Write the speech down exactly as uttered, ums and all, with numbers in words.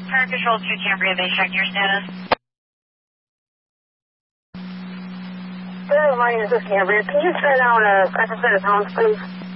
Fire Control two Cambria, they checked your status. Good morning, this is Cambria. Can you turn on a pressure set of homes, please?